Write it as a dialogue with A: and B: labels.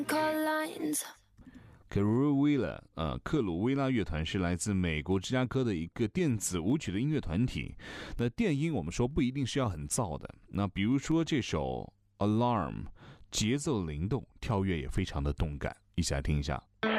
A: 克鲁威拉乐团是来自美国芝加哥的一个电子舞曲的音乐团体。那电音我们说不一定是要很燥的，那比如说这首 Alarm， 节奏灵动，跳跃也非常的动感，一起来听一下。